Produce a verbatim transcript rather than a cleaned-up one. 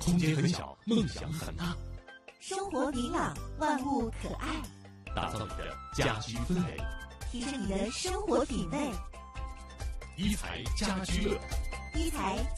空间很小，梦想很大。 生活明朗，万物可爱。 打造你的家居氛围， 提升你的生活品味。 一材家居乐， 一材